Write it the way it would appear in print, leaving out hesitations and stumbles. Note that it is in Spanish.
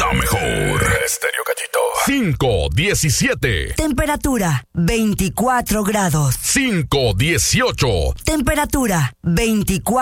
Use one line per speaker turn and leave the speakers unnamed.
La mejor. Estéreo Gallito. 5:17.
Temperatura 24 grados.
5:18.
Temperatura 24